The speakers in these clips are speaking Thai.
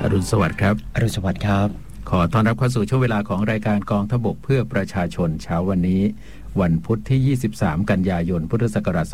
รุณสวัสดิ์ครับอรุณสวัสดิ์ครับขอต้อนรับเข้าสู่ช่วงเวลาของรายการกองทัพบกเพื่อประชาชนเช้าวันนี้วันพุธที่23กันยายนพุทธศักราช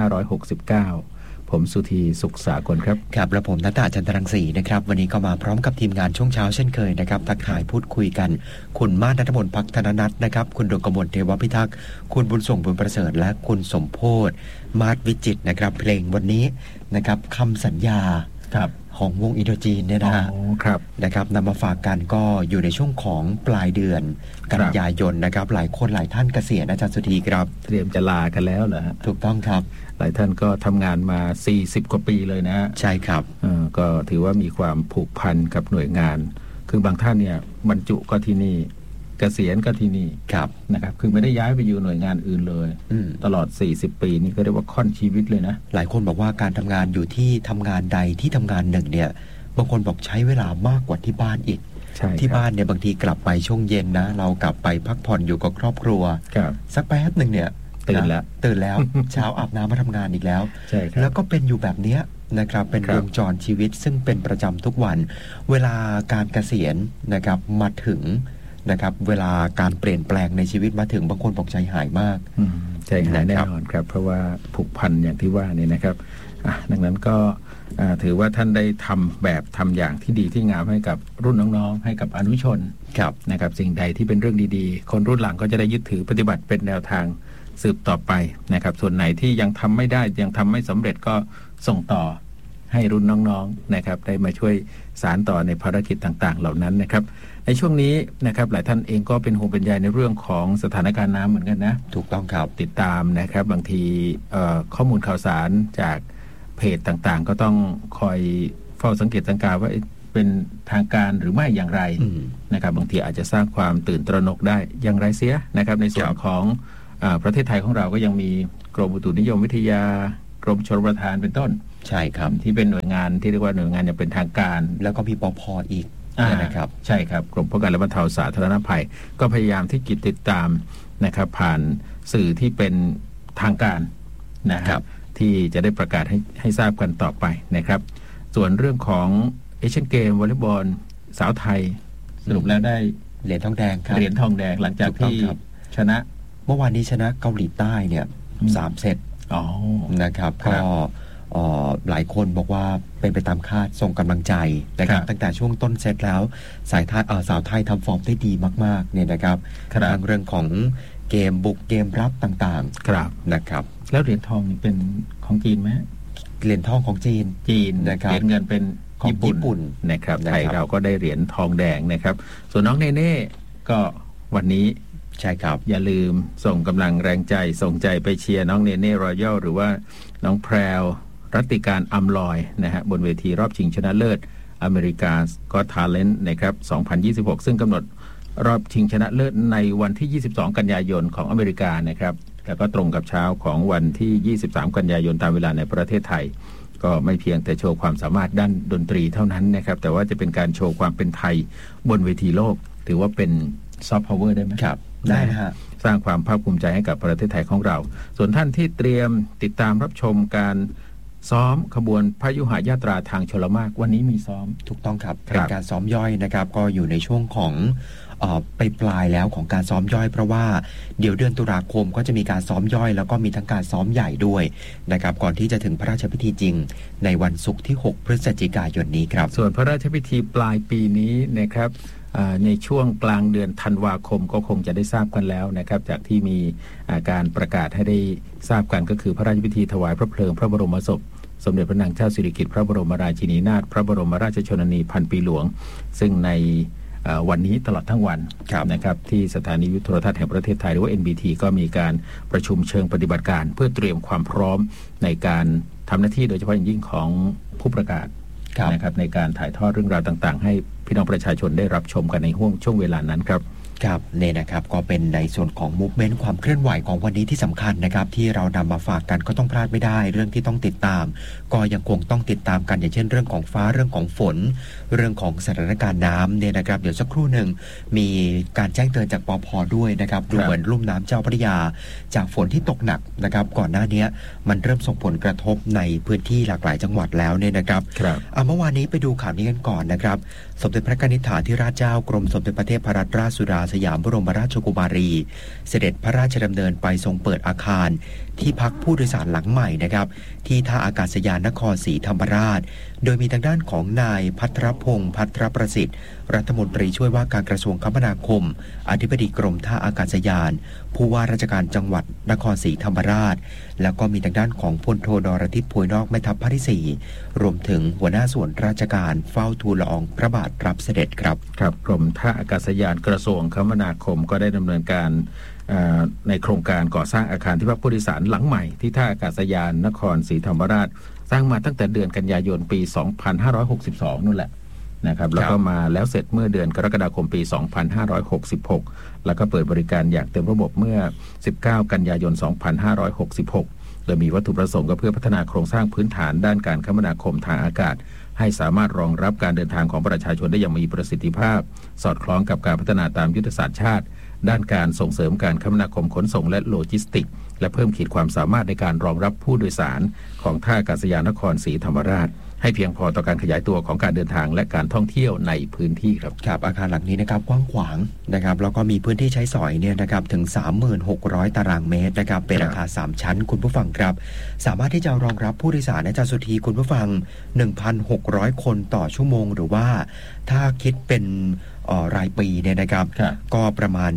2569ผมสุธีสุขสากลครับครับและผมณัฐจันทรังสีนะครับวันนี้ก็มาพร้อมกับทีมงานช่วงเช้าเช่นเคยนะครับทักทายพูดคุยกันคุณมาศ ณัฐมนต์ ภักธนนัทนะครับคุณดวงกมล เทวพิทักษ์คุณบุญส่งบุญประเสริฐและคุณสมโพธิ์มาศวิจิตรนะครับเพลงวันนี้นะครับคำสัญญาของวงอินโดจีนเนี่ยนะครับนำมาฝากกันก็อยู่ในช่วงของปลายเดือนกันยายนนะครับหลายคนหลายท่านเกษียณอาจารย์สุธีครับเตรียมจะลากันแล้วเหรอถูกต้องครับหลายท่านก็ทำงานมา40กว่าปีเลยนะใช่ครับก็ถือว่ามีความผูกพันกับหน่วยงานคือบางท่านเนี่ยบรรจุก็ที่นี่เกษียณก็ที่นี่นะครับคือไม่ได้ย้ายไปอยู่หน่วยงานอื่นเลยตลอด40ปีนี่ก็เรียกว่าค่อนชีวิตเลยนะหลายคนบอกว่าการทำงานอยู่ที่ทำงานใดที่ทำงานหนึ่งเนี่ยบางคนบอกใช้เวลามากกว่าที่บ้านอีกที่บ้านเนี่ยบางทีกลับไปช่วงเย็นนะเรากลับไปพักผ่อนอยู่กับครอบครัวสักแป๊บหนึ่งเนี่ยตื่นแล้ว เช้าอาบน้ำมาทำงานอีกแล้วแล้วก็เป็นอยู่แบบเนี้ยนะครับเป็นวงจรชีวิตซึ่งเป็นประจำทุกวันเวลาการเกษียณนะครับมาถึงนะครับเวลาการเปลี่ยนแปลงในชีวิตมาถึงบางคนบอกใจหายมากใจหายแน่นอนครับเพราะว่าผูกพันอย่างที่ว่านี่นะครับดังนั้นก็ถือว่าท่านได้ทำแบบทำอย่างที่ดีที่งามให้กับรุ่นน้องๆให้กับอนุชนนะครับสิ่งใดที่เป็นเรื่องดีๆคนรุ่นหลังก็จะได้ยึดถือปฏิบัติเป็นแนวทางสืบต่อไปนะครับส่วนไหนที่ยังทำไม่ได้ยังทำไม่สำเร็จก็ส่งต่อให้รุ่นน้องๆนะครับได้มาช่วยสานต่อในภารกิจต่างๆเหล่านั้นนะครับในช่วงนี้นะครับหลายท่านเองก็เป็นห่วงเป็นใยในเรื่องของสถานการณ์น้ำเหมือนกันนะถูกต้องครับติดตามนะครับบางทีข้อมูลข่าวสารจากเพจต่างๆก็ต้องคอยเฝ้าสังเกตสังกาว่าเป็นทางการหรือไม่อย่างไรนะครับบางทีอาจจะสร้างความตื่นตระหนกได้อย่างไรเสียนะครับในส่วนของประเทศไทยของเราก็ยังมีกรมอุตุนิยมวิทยากรมชลประทานเป็นต้นใช่ครับที่เป็นหน่วยงานที่เรียกว่าหน่วยงานอย่างเป็นทางการแล้วก็มีปภ.อีกนะครับใช่ครับกรมป้องกันและบรรเทาสาธารณภัยก็พยายามที่จะติดตามนะครับผ่านสื่อที่เป็นทางการนะครับที่จะได้ประกาศให้ทราบกันต่อไปนะครับส่วนเรื่องของเอเชียนเกมวอลเลย์บอลสาวไทยสรุปแล้วได้เหรียญทองแดงครับเหรียญทองแดงหลังจากที่ชนะเมื่อวานนี้ชนะเกาหลีใต้เนี่ย3 เซตนะครับก็หลายคนบอกว่าเป็นไปตามคาดส่งกำลังใจนะครับตั้งแต่ช่วงต้นเซตแล้วสาวไทยทำฟอร์มได้ดีมากๆเนี่ยนะครับทั้งเรื่องของเกมบุกเกมรับต่างๆนะครับแล้วเหรียญทองเป็นของจีนไหมเหรียญทองของจีนนะครับเหรียญเงินเป็นของญี่ปุ่นนะครับไทยเราก็ได้เหรียญทองแดงนะครับส่วนน้องเนเน่ก็วันนี้ใช่ครับอย่าลืมส่งกำลังแรงใจส่งใจไปเชียร์น้องเนเน่รอยัลหรือว่าน้องแพรวรัตติการอัมลอยนะฮะบนเวทีรอบชิงชนะเลิศอเมริกาก็ทาเลนต์นะครับ2026ซึ่งกำหนดรอบชิงชนะเลิศในวันที่22กันยายนของอเมริกานะครับแล้วก็ตรงกับเช้าของวันที่23กันยายนตามเวลาในประเทศไทยก็ไม่เพียงแต่โชว์ความสามารถด้านดนตรีเท่านั้นนะครับแต่ว่าจะเป็นการโชว์ความเป็นไทยบนเวทีโลกถือว่าเป็นซอฟต์พาวเวอร์ได้ไหมครับได้ฮะสร้างความภาคภูมิใจให้กับประเทศไทยของเราส่วนท่านที่เตรียมติดตามรับชมการซ้อมขบวนพยุหญาตราทางชลมารวันนี้มีซ้อมถูกต้องครับเป็นการซ้อมย่อยนะครับก็อยู่ในช่วงของไปปลายแล้วของการซ้อมย่อยเพราะว่าเดี๋ยวเดือนตุลาคมก็จะมีการซ้อมย่อยแล้วก็มีทั้งการซ้อมใหญ่ด้วยนะครับก่อนที่จะถึงพระราชพิธีจริงในวันศุกร์ที่6พฤศจิกายนนี้ครับส่วนพระราชพิธีปลายปีนี้นะครับในช่วงกลางเดือนธันวาคมก็คงจะได้ทราบกันแล้วนะครับจากที่มีการประกาศให้ได้ทราบกันก็คือพระราชพิธีถวายพระเพลิงพระบรมศพสมเด็จพระนางเจ้าสิริกิติ์พระบรมราชินีนาถพระบรมราชชนนีพันปีหลวงซึ่งในวันนี้ตลอดทั้งวันนะครับที่สถานีวิทยุโทรทัศน์แห่งประเทศไทยหรือว่า NBT ก็มีการประชุมเชิงปฏิบัติการเพื่อเตรียมความพร้อมในการทำหน้าที่โดยเฉพาะอย่างยิ่งของผู้ประกาศนะครับในการถ่ายทอดเรื่องราวต่างๆให้พี่น้องประชาชนได้รับชมกันในช่วงเวลานั้นครับครับเนี่ยนะครับก็เป็นในส่วนของมูฟเมนต์ความเคลื่อนไหวของวันนี้ที่สำคัญนะครับที่เรานำมาฝากกันก็ต้องพลาดไม่ได้เรื่องที่ต้องติดตามก็ยังคงต้องติดตามกันอย่างเช่นเรื่องของฟ้าเรื่องของฝนเรื่องของสถานการณ์น้ำเนี่ยนะครับเดี๋ยวสักครู่หนึ่งมีการแจ้งเตือนจากปภ.ด้วยนะครับดูเหมือนลุ่มน้ำเจ้าพระยาจากฝนที่ตกหนักนะครับก่อนหน้านี้มันเริ่มส่งผลกระทบในพื้นที่หลากหลายจังหวัดแล้วเนี่ยนะครับเมื่อวานนี้ไปดูข่าวนี้กันก่อนนะครับสมเด็จพระนิธิฐาธิราชเจ้ากรมสมเด็จพระเทพรัตนราชสุดาสยามบรมราชกุมารีเสด็จพระราชดำเนินไปทรงเปิดอาคารที่พักผู้โดยสารหลังใหม่นะครับที่ท่าอากาศยานนครศรีธรรมราชโดยมีทางด้านของนายภัทรพงษ์ภัทรประสิทธิ์รัฐมนตรีช่วยว่าการกระทรวงคมนาคมอธิบดีกรมท่าอากาศยานผู้ว่าราชการจังหวัดนครศรีธรรมราชแล้วก็มีทางด้านของพลโทนรทิพย์พวยนอกแม่ทัพภาคที่4รวมถึงหัวหน้าส่วนราชการเฝ้าทูลละอองพระบาทรับเสด็จครับครับกรมท่าอากาศยานกระทรวงคมนาคมก็ได้ดำเนินการในโครงการก่อสร้างอาคารที่พักผู้โดยสารหลังใหม่ที่ท่าอากาศยานนครศรีธรรมราชสร้างมาตั้งแต่เดือนกันยายนปี 2562 นู่นแหละนะครับแล้วก็มาแล้วเสร็จเมื่อเดือนกรกฎาคมปี 2566 แล้วก็เปิดบริการอย่างเต็มระบบเมื่อ 19 กันยายน 2566 โดยมีวัตถุประสงค์ก็เพื่อพัฒนาโครงสร้างพื้นฐานด้านการคมนาคมทางอากาศให้สามารถรองรับการเดินทางของประชาชนได้อย่างมีประสิทธิภาพสอดคล้องกับการพัฒนาตามยุทธศาสตร์ชาติด้านการส่งเสริมการคมนาคมขนส่งและโลจิสติกส์และเพิ่มขีดความสามารถในการรองรับผู้โดยสารของท่าอากาศยานนครศรีธรรมราชให้เพียงพอต่อการขยายตัวของการเดินทางและการท่องเที่ยวในพื้นที่ครับครับอาคารหลังนี้นะครับกว้างขวางนะครับแล้วก็มีพื้นที่ใช้สอยเนี่ยนะครับถึง 36,000 ตารางเมตรนะครับเป็นอาคาร3ชั้นคุณผู้ฟังครับสามารถที่จะรองรับผู้โดยสารอาจารย์สุธีคุณผู้ฟัง 1,600 คนต่อชั่วโมงหรือว่าถ้าคิดเป็นรายปีเนี่ยนะครับก็ประมาณ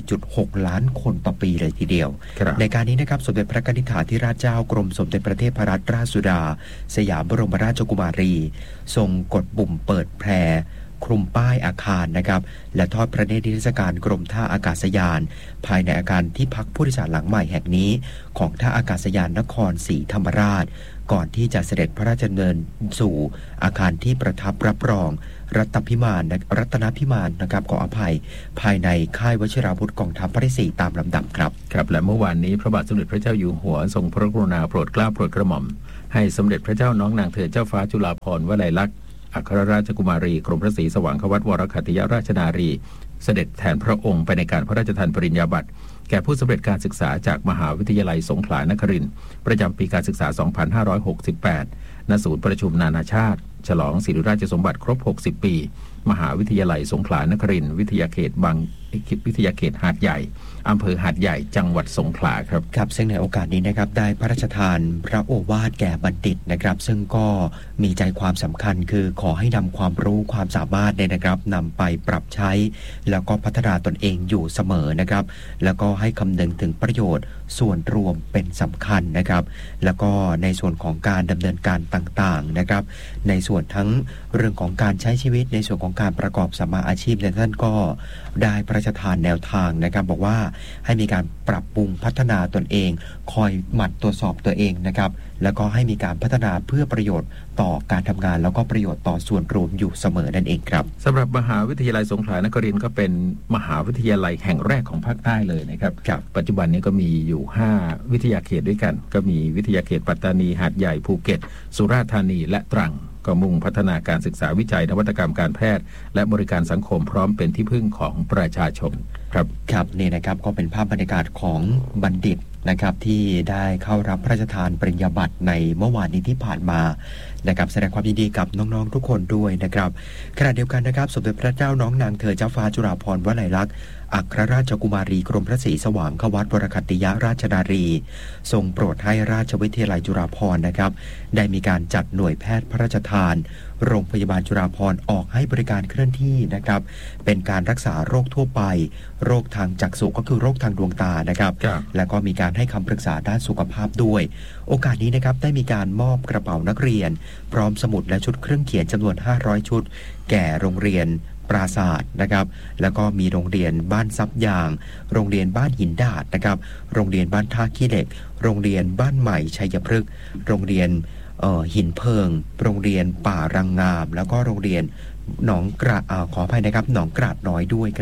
4.6 ล้านคนต่อปีเลยทีเดียวในการนี้นะครับสมเด็จพระนิธิฐาธิราชเจ้ากรมสมเด็จพระเทพรัตนราชสุดาสยามบรมราชกุมารีทรงกดปุ่มเปิดแพรคลุมป้ายอาคารนะครับและทอดพระเนตรนิทรรศการกรมท่าอากาศยานภายในอาคารที่พักผู้โดยสารหลังใหม่แห่งนี้ของท่าอากาศยานนครศรีธรรมราชก่อนที่จะเสด็จพระราชดำเนินสู่อาคารที่ประทับรับรองรัตนพิมานนะครับขออภัยภายในค่ายวชิราวุธกองทัพภาคที่4ตามลำดับครับครับและเมื่อวานนี้พระบาทสมเด็จพระเจ้าอยู่หัวทรงพระกรุณาโปรดเกล้าโปรดกระหม่อมให้สมเด็จพระเจ้าน้องนางเธอเจ้าฟ้าจุฬาภรณ์วลัยลักษณ์อัครราชกุมารีกรมพระศรีสว่างควัตวรคัตติยราชนารีเสด็จแทนพระองค์ไปในการพระราชทานปริญญาบัตรแก่ผู้สำเร็จการศึกษาจากมหาวิทยาลัยสงขลานครินทร์ประจำปีการศึกษา 2568 ณ ศูนย์ประชุมนานาชาติฉลองศิริราชสมบัติครบ 60 ปีมหาวิทยาลัยสงขลานครินทร์วิทยาเขตหาดใหญ่อำเภอหาดใหญ่จังหวัดสงขลาครับครับซึ่งในโอกาสนี้นะครับได้พระราชทานพระโอวาทแก่บัณฑิตนะครับซึ่งก็มีใจความสำคัญคือขอให้นำความรู้ความสามารถเนี่ยนะครับนำไปปรับใช้แล้วก็พัฒนาตนเองอยู่เสมอนะครับแล้วก็ให้คำนึงถึงประโยชน์ส่วนรวมเป็นสำคัญนะครับแล้วก็ในส่วนของการดำเนินการต่างๆนะครับในส่วนทั้งเรื่องของการใช้ชีวิตในส่วนของการประกอบสัมมาอาชีพท่านก็ได้พระราชทานแนวทางนะครับบอกว่าให้มีการปรับปรุงพัฒนาตนเองคอยหมั่นตรวจสอบตัวเองนะครับแล้วก็ให้มีการพัฒนาเพื่อประโยชน์ต่อการทำงานแล้วก็ประโยชน์ต่อส่วนรวมอยู่เสมอนั่นเองครับสำหรับมหาวิทยาลัยสงขลานครินทร์ก็เป็นมหาวิทยาลัยแห่งแรกของภาคใต้เลยนะครับปัจจุบันนี้ก็มีอยู่5วิทยาเขตด้วยกันก็มีวิทยาเขตปัตตานีหาดใหญ่ภูเก็ตสุราษฎร์ธานีและตรังก็มุ่งพัฒนาการศึกษาวิจัยนวัตกรรมการแพทย์และบริการสังคมพร้อมเป็นที่พึ่งของประชาชนครับครับนี่นะครับก็เป็นภาพบรรยากาศของบัณฑิตนะครับที่ได้เข้ารับพระราชทานปริญญาบัตรในเมื่อวานนี้ที่ผ่านมานะครับแสดงความยินดีกับน้องๆทุกคนด้วยนะครับขณะเดียวกันนะครับสมเด็จพระเจ้าน้องนางเธอเจ้าฟ้าจุฬาภรณ์วลัยลักษณ์อัครราชกุมารีกรมพระศรีสว่างควัตวรคัตติยราชนารีทรงโปรดให้ราชวิทยาลัยจุฬาภรณ์นะครับได้มีการจัดหน่วยแพทย์พระราชทานโรงพยาบาลจุฬาภรณ์ออกให้บริการเคลื่อนที่นะครับเป็นการรักษาโรคทั่วไปโรคทางจักษุก็คือโรคทางดวงตานะครับแล้วก็มีการให้คำปรึกษาด้านสุขภาพด้วยโอกาสนี้นะครับได้มีการมอบกระเป๋านักเรียนพร้อมสมุดและชุดเครื่องเขียนจำนวน500ชุดแก่โรงเรียนปราศาสตร์นะครับแล้วก็มีโรงเรียนบ้านซับยางโรงเรียนบ้านหินดาดนะครับโรงเรียนบ้านท่าขี้เหล็กโรงเรียนบ้านใหม่ชัยพฤกษ์โรงเรียนหินเพิงโรงเรียนป่ารังงามแล้วก็โรงเรียนหนองกระขออภัยนะครับหนองกราดน้อยด้วยครับ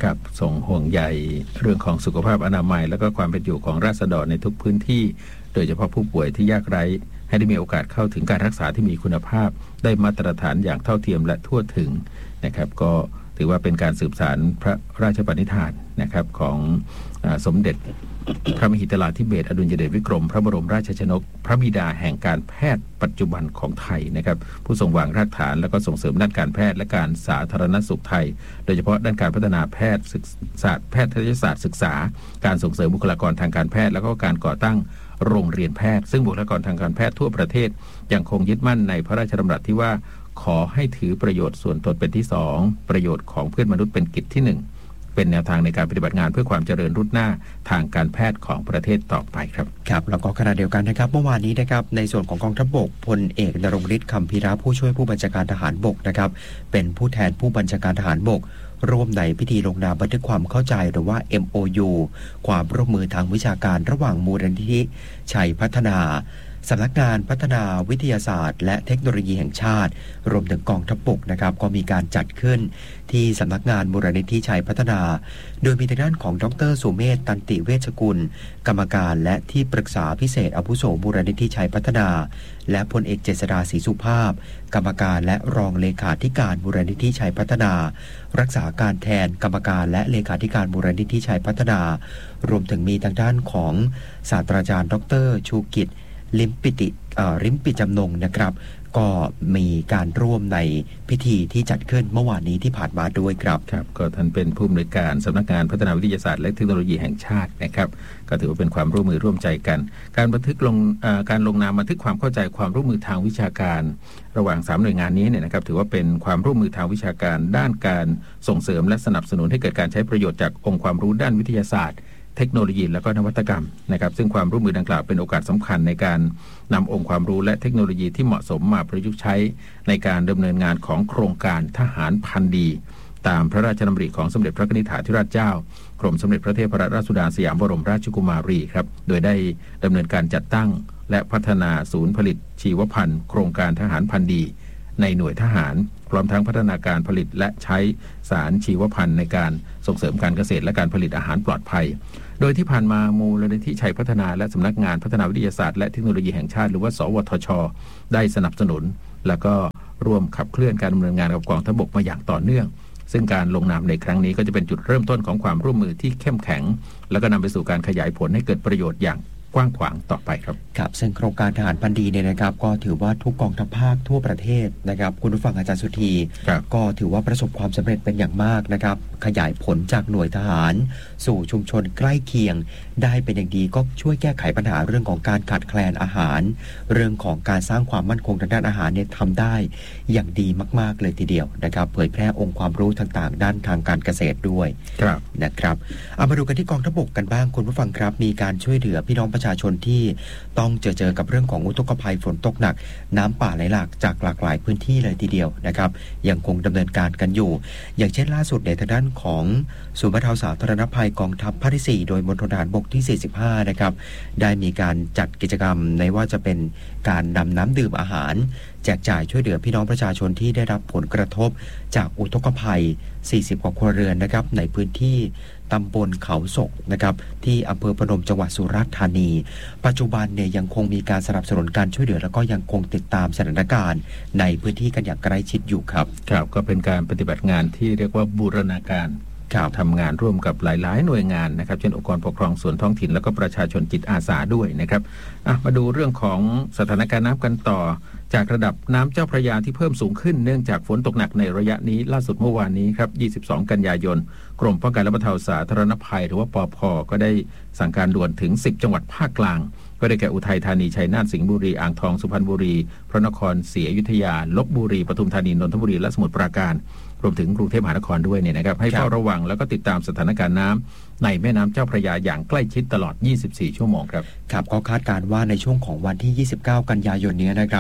ครับส่งห่วงใยเรื่องของสุขภาพอนามัยและก็ความเป็นอยู่ของราษฎรในทุกพื้นที่โดยเฉพาะผู้ป่วยที่ยากไร้ให้ได้มีโอกาสเข้าถึงการรักษาที่มีคุณภาพได้มาตรฐานอย่างเท่าเทียมและทั่วถึงนะครับก็ถือว่าเป็นการสืบสานพระราชปณิธานนะครับของสมเด็จพระมหิดลาธิเบศรอดุลยเดชวิกรมพระบรมราชชนกพระบิดาแห่งการแพทย์ปัจจุบันของไทยนะครับผู้ทรงวางรากฐานและก็ส่งเสริมด้านการแพทย์และการสาธารณสุขไทยโดยเฉพาะด้านการพัฒนาแพทย์ศาสตร์แพทยศาสตร์ศึกษาการส่งเสริมบุคลากรทางการแพทย์แล้วก็การก่อตั้งโรงเรียนแพทย์ซึ่งบุคลากรทางการแพทย์ทั่วประเทศยังคงยึดมั่นในพระราชดำรัสที่ว่าขอให้ถือประโยชน์ส่วนตนเป็นที่สองประโยชน์ของเพื่อนมนุษย์เป็นกิจที่หนึ่งเป็นแนวทางในการปฏิบัติงานเพื่อความเจริญรุ่งหน้าทางการแพทย์ของประเทศต่อไปครับครับแล้วก็ขณะเดียวกันนะครับเมื่อวานนี้นะครับในส่วนของกองทัพบกพลเอกนรงฤทธิ์คำพีระผู้ช่วยผู้บัญชาการทหารบกนะครับเป็นผู้แทนผู้บัญชาการทหารบกร่วมในพิธีลงนามบันทึกความเข้าใจหรือว่า MOU ความร่วมมือทางวิชาการระหว่างมูลนิธิชัยพัฒนาสำนักงานพัฒนาวิทยาศาสตร์และเทคโนโลยีแห่งชาติรวมถึงกองทัพบกนะครับก็มีการจัดขึ้นที่สำนักงานมูลนิธิชัยพัฒนาโดยมีทางด้านของดร.สุเมธ ตันติเวชกุลกรรมการและที่ปรึกษาพิเศษอาวุโสมูลนิธิชัยพัฒนาและพลเอกเจษฎาศรีสุภาพกรรมการและรองเลขาธิการมูลนิธิชัยพัฒนารักษาการแทนกรรมการและเลขาธิการมูลนิธิชัยพัฒนารวมถึงมีทางด้านของศาสตราจารย์ดร.ชูกิจริมปิจำนงนะครับก็มีการร่วมในพิธีที่จัดขึ้นเมื่อวานนี้ที่ผ่านมาด้วยครับครับก็ท่านเป็นผู้อำนวยการสำนักงานพัฒนาวิทยาศาสตร์และเทคโนโลยีแห่งชาตินะครับก็ถือว่าเป็นความร่วมมือร่วมใจกันการลงนามบันทึกความเข้าใจความร่วมมือทางวิชาการระหว่าง3หน่วยงานนี้เนี่ยนะครับถือว่าเป็นความร่วมมือทางวิชาการด้านการส่งเสริมและสนับสนุนให้เกิดการใช้ประโยชน์จากองค์ความรู้ด้านวิทยาศาสตร์เทคโนโลยีและก็นวัตกรรมนะครับซึ่งความร่วมมือดังกล่าวเป็นโอกาสสำคัญในการนำองค์ความรู้และเทคโนโลยีที่เหมาะสมมาประยุกต์ใช้ในการดำเนินงานของโครงการทหารพันธุ์ดีตามพระราชดำริของสมเด็จพระนิธิถาธิราชเจ้ากรมสมเด็จพระเทพรัตนราชสุดาสยามบรมราชกุมารีครับโดยได้ดำเนินการจัดตั้งและพัฒนาศูนย์ผลิตชีวพันธุ์โครงการทหารพันธุ์ดีในหน่วยทหารพร้อมทั้งพัฒนาการผลิตและใช้สารชีวพันธุ์ในการส่งเสริมการเกษตรและการผลิตอาหารปลอดภัยโดยที่ผ่านมามูลนิธิชัยพัฒนาและสำนักงานพัฒนาวิทยาศาสตร์และเทคโนโลยีแห่งชาติหรือว่าสวทช.ได้สนับสนุนและก็ร่วมขับเคลื่อนการดำเนินงานกับกองทัพบกมาอย่างต่อเนื่องซึ่งการลงนามในครั้งนี้ก็จะเป็นจุดเริ่มต้นของความร่วมมือที่เข้มแข็งแล้วก็นำไปสู่การขยายผลให้เกิดประโยชน์อย่างกว้างขวางต่อไปครับครับซึ่งโครงการทหารพันธุ์ดีเนี่ยนะครับก็ถือว่าทุกกองทัพภาคทั่วประเทศนะครับคุณผู้ฟังอาจารย์สุธีก็ถือว่าประสบความสำเร็จเป็นอย่างมากนะครับขยายผลจากหน่วยทหารสู่ชุมชนใกล้เคียงได้เป็นอย่างดีก็ช่วยแก้ไขปัญหาเรื่องของการขาดแคลนอาหารเรื่องของการสร้างความมั่นคงทางด้านอาหารเนี่ยทำได้อย่างดีมากๆเลยทีเดียวนะครับเผยแพร่องค์ความรู้ต่างๆด้านทางการเกษตรด้วยนะครับเอามาดูกันที่กองทัพบกกันบ้างคุณผู้ฟังครับมีการช่วยเหลือพี่น้องประชาชนที่ต้องเจอกับเรื่องของอุทกภัยฝนตกหนักน้ำป่าไหลหลากจากหลากหลายพื้นที่เลยทีเดียวนะครับยังคงดำเนินการกันอยู่อย่างเช่นล่าสุดในทางด้านของศูนย์บรรเทาสาธารณภัยกองทัพภาคที่4โดยมณฑลทหารบกที่45นะครับได้มีการจัดกิจกรรมในว่าจะเป็นการนำน้ำดื่มอาหารแจกจ่ายช่วยเหลือพี่น้องประชาชนที่ได้รับผลกระทบจากอุทกภัย40กว่าครัวเรือนนะครับในพื้นที่ตำบลเขาศกนะครับที่อำเภอพนมจังหวัดสุราษฎร์ธานีปัจจุบันเนี่ยยังคงมีการสนับสนุนการช่วยเหลือแล้วก็ยังคงติดตามสถานการณ์ในพื้นที่กันอย่างใกล้ชิดอยู่ครับครับก็เป็นการปฏิบัติงานที่เรียกว่าบูรณาการทำงานร่วมกับหลายๆหน่วยงานนะครับเช่นองค์กรปกครองส่วนท้องถิ่นแล้วก็ประชาชนจิตอาสาด้วยนะครับมาดูเรื่องของสถานการณ์น้ำกันต่อจากระดับน้ำเจ้าพระยาที่เพิ่มสูงขึ้นเนื่องจากฝนตกหนักในระยะนี้ล่าสุดเมื่อวานนี้ครับ22กันยายนกรมป้องกันและบรรเทาสาธารณภัยหรือว่าปภ.ก็ได้สั่งการด่วนถึง10จังหวัดภาคกลางก็ได้แก่อุทัยธานีชัยนาทสิงห์บุรีอ่างทองสุพรรณบุรีพระนครศรีอยุธยาลพบุรีปทุมธานีนนทบุรีและสมุทรปราการรวมถึงกรุงเทพมหานครด้วยเนี่ยนะครับให้เฝ้าระวังแล้วก็ติดตามสถานการณ์น้ำในแม่น้ำเจ้าพระยาอย่างใกล้ชิดตลอด24ชั่วโมงครับครับก็คาดการณ์ว่าในช่วงของวันที่29กันยายนนี้นะครับ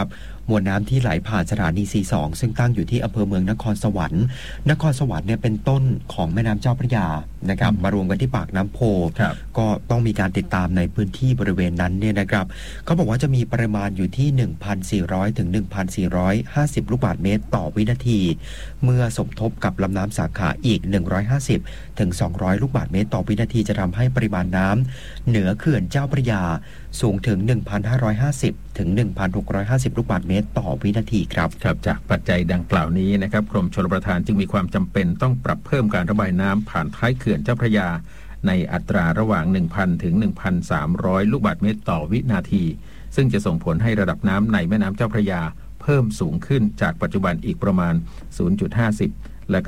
มวลน้ำที่ไหลผ่านสถานี C2 ซึ่งตั้งอยู่ที่อำเภอเมืองนครสวรรค์เนี่ยเป็นต้นของแม่น้ำเจ้าพระยานะครับมารวมกันที่ปากน้ำโพก็ต้องมีการติดตามในพื้นที่บริเวณนั้นเนี่ยนะครับเขาบอกว่าจะมีปริมาณอยู่ที่ 1,400 ถึง 1,450 ลูกบาศก์เมตรต่อวินาทีเมื่อสมทบกับลำน้ำสาขาอีก150ถึง200ลูกบาศก์เมตรต่อวินาทีจะทำให้ปริมาณน้ำเหนือเขื่อนเจ้าพระยาสูงถึง 1,550 ถึง 1,650 ลูกบาศก์เมตรต่อวินาทีครับจากปัจจัยดังกล่าวนี้นะครับกรมชลประทานจึงมีความจำเป็นต้องปรับเพิ่มการระบายน้ำผ่านท้ายเขื่อนเจ้าพระยาในอัตราระหว่าง 1,000 ถึง 1,300 ลูกบาศก์เมตรต่อวินาทีซึ่งจะส่งผลให้ระดับน้ำในแม่น้ำเจ้าพระยาเพิ่มสูงขึ้นจากปัจจุบันอีกประมาณ 0.50 แล้วก็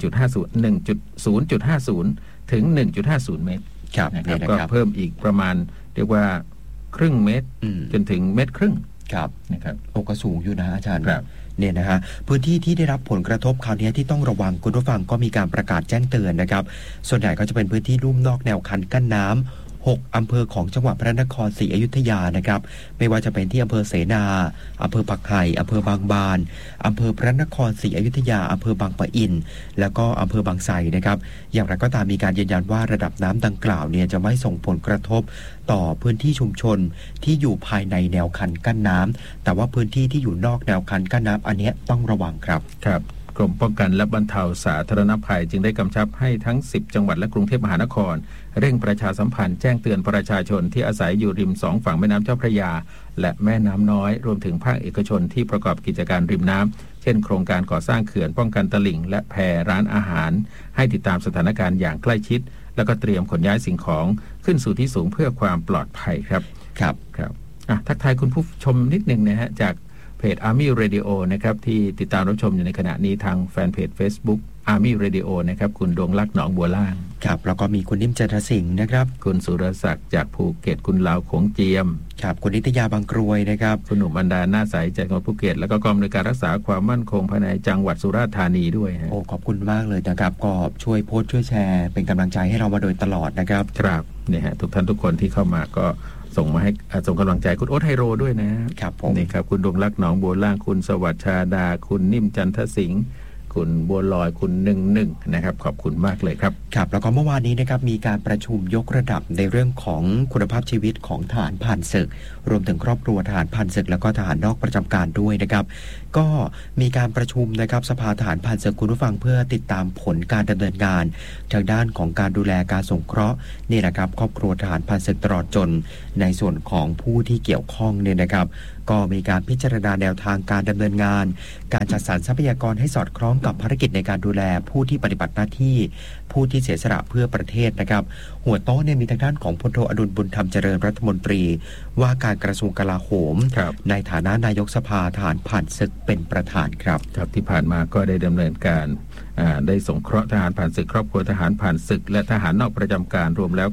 0.50 ถึง 1.50 เมตรนะครับก็เพิ่มอีกประมาณเรียกว่าครึ่งเมตรจนถึงเมตรครึ่งนะครับโอ้ก็สูงอยู่นะอาจารย์เนี่ยนะฮะพื้นที่ที่ได้รับผลกระทบคราวนี้ที่ต้องระวังคุณผู้ฟังก็มีการประกาศแจ้งเตือนนะครับส่วนใหญ่ก็จะเป็นพื้นที่ลุ่มนอกแนวคันกั้นน้ำ6อำเภอของจังหวัดพระนครศรีอยุธยานะครับไม่ว่าจะเป็นที่อำเภอเสนาอำเภอผักไห่อำเภอบางบานอำเภอพระนครศรีอยุธยาอำเภอบางปะอินแล้วก็อำเภอบางไทรนะครับอย่างไรก็ตามมีการยืนยันว่าระดับน้ำดังกล่าวเนี่ยจะไม่ส่งผลกระทบต่อพื้นที่ชุมชนที่อยู่ภายในแนวคันกั้นน้ำแต่ว่าพื้นที่ที่อยู่นอกแนวคันกั้นน้ำอันนี้ต้องระวังครับกรมป้องกันและบรรเทาสาธารณภัยจึงได้กำชับให้ทั้ง10จังหวัดและกรุงเทพมหานครเร่งประชาสัมพันธ์แจ้งเตือนประชาชนที่อาศัยอยู่ริม2ฝั่งแม่น้ำเจ้าพระยาและแม่น้ำน้อยรวมถึงภาคเอกชนที่ประกอบกิจการริมน้ำเช่นโครงการก่อสร้างเขื่อนป้องกันตลิ่งและแพร้านอาหารให้ติดตามสถานการณ์อย่างใกล้ชิดแล้วก็เตรียมขนย้ายสิ่งของขึ้นสู่ที่สูงเพื่อความปลอดภัยครับทักทายคุณผู้ชมนิดนึงนะฮะจากเพจ Army Radio นะครับที่ติดตามรับชมอยู่ในขณะนี้ทางแฟนเพจ Facebook Army Radio นะครับคุณดวงลักษณ์หนองบัวล่างครับแล้วก็มีคุณนิ่มจันทสิงห์นะครับคุณสุรศักดิ์จากภูเก็ตคุณลาวขงเจียมครับคุณนิตยาบางกรวยนะครับคุณหนุ่มบรรดาหน้าใสจากจังหวัดภูเก็ตแล้วก็กองอำนวยการรักษาความมั่นคงภายในจังหวัดสุราษฎร์ธานีด้วยโอ้ขอบคุณมากเลยนะครับก็ช่วยโพสต์ช่วยแชร์เป็นกำลังใจให้เรามาโดยตลอดนะครับครับเนี่ยฮะทุกท่านทุกคนที่เข้ามาก็ส่งมาให้ส่งกำลังใจคุณโอ๊ตไฮโรด้วยนะครับนี่ครับคุณดวงลักษณ์หนองบัวล่างคุณสวัสดิ์ชาดาคุณนิ่มจันทสิงห์คุณบัวลอยคุณ11นะครับขอบคุณมากเลยครับครับแล้วก็เมื่อวานนี้นะครับมีการประชุมยกระดับในเรื่องของคุณภาพชีวิตของทหารผ่านศึกรวมถึงครอบครัวทหารผ่านศึกแล้วก็ทหารนอกประจำการด้วยนะครับก็มีการประชุมนะครับสภาทหารผ่านศึกคุณผู้ฟังเพื่อติดตามผลการดำเนินงานทางด้านของการดูแลการสงเคราะห์นี่นะครับครอบครัวทหารผ่านศึกตลอดจนในส่วนของผู้ที่เกี่ยวข้องเนี่ยนะครับก็มีการพิจารณาแนวทางการดำเนินงานการจัดสรรทรัพยากรให้สอดคล้องกับภารกิจในการดูแลผู้ที่ปฏิบัติหน้าที่ผู้ที่เสียสละเพื่อประเทศนะครับหัวโต๊ะเนี่ยมีทางด้านของพลโทอดุลบุญธรรมเจริญรัฐมนตรีว่าการกระทรวงกลาโหมในฐานะนายกสภาทหารผ่านศึกเป็นประธานครับที่ผ่านมาก็ได้ดำเนินการได้สงเคราะห์ทหารผ่านศึกครอบครัวทหารผ่านศึกและทหารนอกประจำการรวมแล้วก็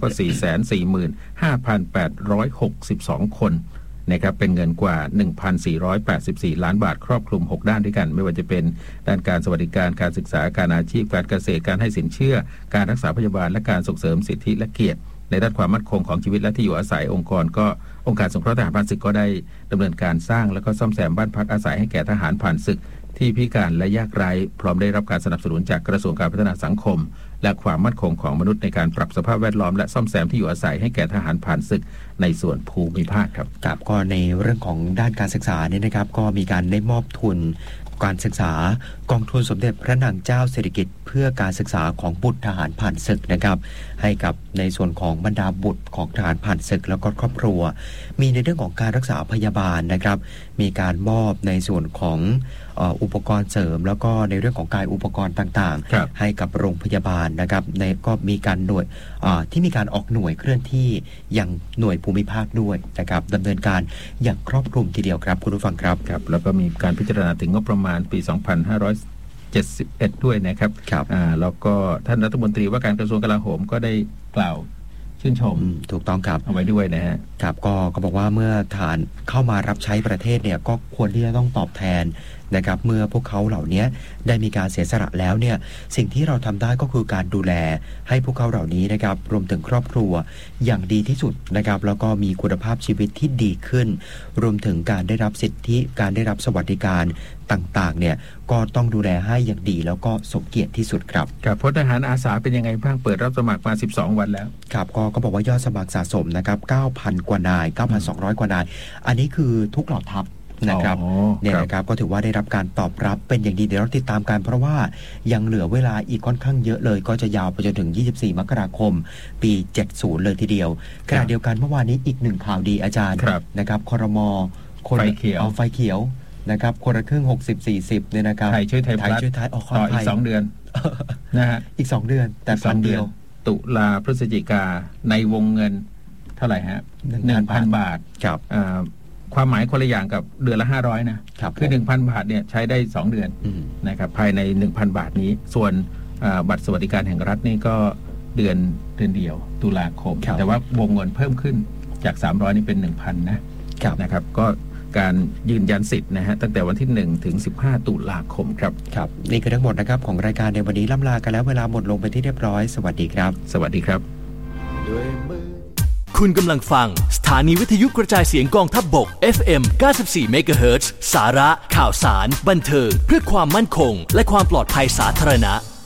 445,862 คนนะครับเป็นเงินกว่า 1,484 ล้านบาทครอบคลุม6ด้านด้วยกันไม่ว่าจะเป็นด้านการสวัสดิการการศึกษาการอาชีพการเกษตรการให้สินเชื่อการรักษาพยาบาลและการส่งเสริมสิทธิและเกียรติในด้านความมั่นคงของชีวิตและที่อยู่อาศัยองค์การสงเคราะห์ทหารผ่านศึกก็ได้ดำเนินการสร้างและก็ซ่อมแซมบ้านพักอาศัยให้แก่ทหารผ่านศึกที่พิการและยากไร้พร้อมได้รับการสนับสนุนจากกระทรวงการพัฒนาสังคมและความมั่นคงของมนุษย์ในการปรับสภาพแวดล้อมและซ่อมแซมที่อยู่อาศัยให้แก่ทหารผ่านศึกในส่วนภูมิภาคครับก็ในเรื่องของด้านการศึกษาเนี่ยนะครับก็มีการได้มอบทุนการศึกษากองทุนสมเด็จพระนางเจ้าสิริกิติ์เพื่อการศึกษาของบุตรทหารผ่านศึกนะครับให้กับในส่วนของบรรดาบุตรของทหารผ่านศึกแล้วก็ครอบครัวมีในเรื่องของการรักษาพยาบาลนะครับมีการมอบในส่วนของอุปกรณ์เสริมแล้วก็ในเรื่องของกายอุปกรณ์ต่างๆให้กับโรงพยาบาลนะครับในก็มีการหน่วยที่มีการออกหน่วยเคลื่อนที่อย่างหน่วยภูมิภาคด้วยนะครับดำเนินการอย่างครอบคลุมทีเดียวครับคุณผู้ฟังครับแล้วก็มีการพิจารณาถึงงบประมาณปี 2571 ด้วยนะครับแล้วก็ท่านรัฐมนตรีว่าการกระทรวงกลาโหมก็ได้กล่าวชื่นชมถูกต้องครับเอาไว้ด้วยนะฮะครับก็บอกว่าเมื่อทหารเข้ามารับใช้ประเทศเนี่ยก็ควรที่จะต้องตอบแทนนะครับเมื่อพวกเขาเหล่านี้ได้มีการเสียสละแล้วเนี่ยสิ่งที่เราทำได้ก็คือการดูแลให้พวกเขาเหล่านี้นะครับรวมถึงครอบครัวอย่างดีที่สุดนะครับแล้วก็มีคุณภาพชีวิตที่ดีขึ้นรวมถึงการได้รับสิทธิการได้รับสวัสดิการต่างๆเนี่ยก็ต้องดูแลให้อย่างดีแล้วก็สมเกียรติที่สุดครับกับพลทหารอาสาเป็นยังไงบ้างเปิดรับสมัครมา12วันแล้วครับก็บอกว่ายอดสมัครสะสมนะครับ 9,000 กว่านาย 9,200 กว่านายอันนี้คือทุกเหล่าทัพนะครับเนี่ยนะครับก็ถือว่าได้รับการตอบรับเป็นอย่างดีเดี๋ยวเราติดตามกันเพราะว่ายังเหลือเวลาอีกค่อนข้างเยอะเลยก็จะยาวไปจนถึง24มกราคมปี70เลยทีเดียวขณะเดียวกันเมื่อวานนี้อีกหนึ่งข่าวดีอาจารย์นะครับครม. ไฟเขียวนะครับคนละครึ่ง 60-40 เนี่ยนะครับไทยช่วยไทยต่ออีก2เดือนนะฮะอีก2เดือนแต่2เดือนตุลาพฤศจิกาในวงเงินเท่าไหร่ฮะ 1,000 บาทครับความหมายคนละอย่างกับเดือนละ500นะคือ 1,000 บาทเนี่ยใช้ได้2เดือนนะครับภายใน 1,000 บาทนี้ส่วนบัตรสวัสดิการแห่งรัฐนี่ก็เดือนเดียวตุลาคมแต่ว่าวงเงินเพิ่มขึ้นจาก300นี่เป็น 1,000 นะครับก็การยืนยันสิทธิ์นะฮะตั้งแต่วันที่1ถึง15ตุลาคมครับครับนี่คือทั้งหมดนะครับของรายการในวันนี้ล่ำลากันแล้วเวลาหมดลงไปที่เรียบร้อยสวัสดีครับสวัสดีครับคุณกำลังฟังสถานีวิทยุกระจายเสียงกองทัพบก FM 94 MHz สาระข่าวสารบันเทิงเพื่อความมั่นคงและความปลอดภัยสาธารณะ